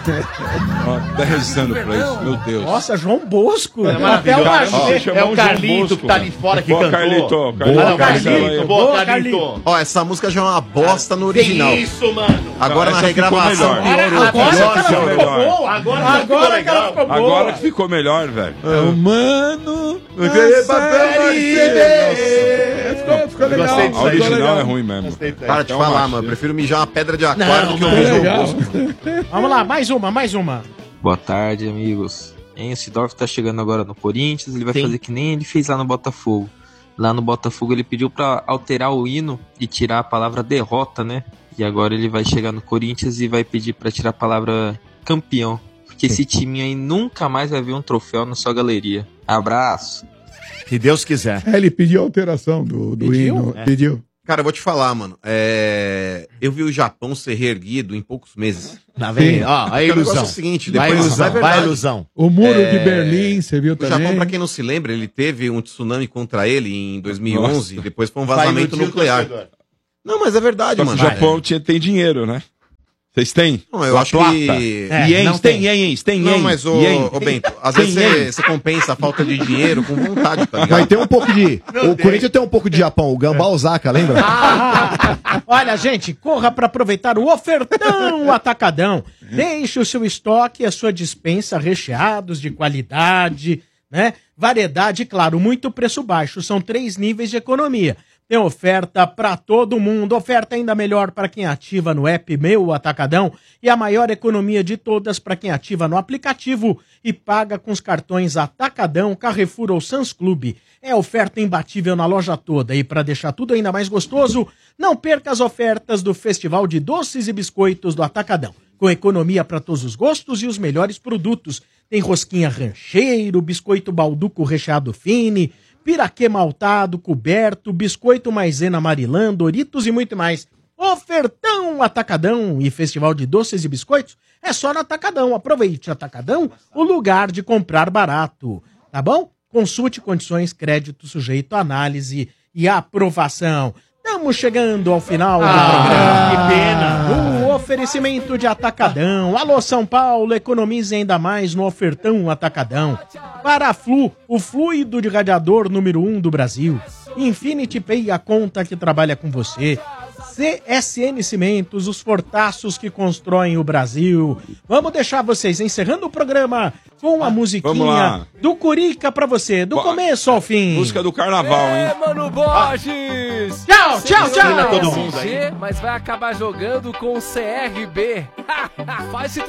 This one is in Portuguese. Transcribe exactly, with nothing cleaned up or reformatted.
Ó, tá rezando pra isso, meu Deus. Nossa, João Bosco. É até o maravilhoso. Machê. É o Carlito que tá ali fora que Boa, cantou. Carlito. Boa, Carlito. Boa, Carlito. Carlito. Ó, essa música já é uma bosta no original. Que isso, mano. Agora na Essa ficou regravação melhor. piorou. Agora Essa que ela ficou ficou melhor. boa. Agora que Agora ficou que ela legal. ficou boa. Agora que ficou melhor, velho. É o mano. Ficou, ficou legal. Gostei disso A aí. original é ruim mesmo. Para de É um falar, macho. mano. Eu prefiro mijar uma pedra de aquário do que Ficou ouvir João legal. Bosco. Vamos lá, mais uma, mais uma. Boa tarde, amigos. Hein, o Sidorf tá chegando agora no Corinthians, ele vai Sim. fazer que nem ele fez lá no Botafogo. Lá no Botafogo ele pediu pra alterar o hino e tirar a palavra derrota, né? E agora ele vai chegar no Corinthians e vai pedir pra tirar a palavra campeão. Porque esse time aí nunca mais vai ver um troféu na sua galeria. Abraço. Se Deus quiser. É, ele pediu alteração do, do Pediu? hino. É. Pediu. Cara, eu vou te falar, mano. É... Eu vi o Japão ser reerguido em poucos meses. Lá vem. Sim. Ó, a Porque o negócio ilusão. é o seguinte, Vai a depois ilusão, vai vai a verdade. ilusão. O muro É, de Berlim, você viu O também? Japão, pra quem não se lembra, ele teve um tsunami contra ele em dois mil e onze, depois foi um vazamento Vai iludir o nuclear. torcedor. Não, mas é verdade, Só que mano. o Japão tinha, tem dinheiro, né? Vocês têm? Não, eu La acho Plata. que- É, Iens, não tem tem. ienes, tem Não, ienes. mas, ô, ien. ô Bento, às Tem vezes você, você compensa a falta de dinheiro com vontade, tá ligado? Vai ter um pouco de. o Corinthians tem um pouco de Japão, o Gambá Osaka, lembra? Olha, gente, corra para aproveitar o ofertão Atacadão. Deixe o seu estoque e a sua dispensa recheados de qualidade, né? Variedade e, claro, muito preço baixo. São três níveis de economia. Tem oferta para todo mundo, oferta ainda melhor para quem ativa no app Meu Atacadão e a maior economia de todas para quem ativa no aplicativo e paga com os cartões Atacadão, Carrefour ou Sans Clube. É oferta imbatível na loja toda e para deixar tudo ainda mais gostoso, não perca as ofertas do Festival de Doces e Biscoitos do Atacadão. Com economia para todos os gostos e os melhores produtos. Tem rosquinha rancheiro, biscoito balduco recheado fine, piraquê maltado, coberto, biscoito maisena marilã, Doritos e muito mais. Ofertão Atacadão e Festival de Doces e Biscoitos é só no Atacadão. Aproveite Atacadão, o lugar de comprar barato. Tá bom? Consulte condições, crédito sujeito à análise e aprovação. Estamos chegando ao final do programa. Que pena. O oferecimento de Atacadão. Alô, São Paulo, economize ainda mais no ofertão Atacadão. Para a Flu, o fluido de radiador número um do Brasil. Infinity Pay, a conta que trabalha com você. C S N Cimentos, os fortaços que constroem o Brasil. Vamos deixar vocês encerrando o programa com a Vamos musiquinha lá. do Curica pra você, do Bo- começo ao fim. Música do carnaval, hein? Mano Borges! Tchau, tchau, tchau. Todo mundo aí. Mas vai acabar jogando com o C R B. Faz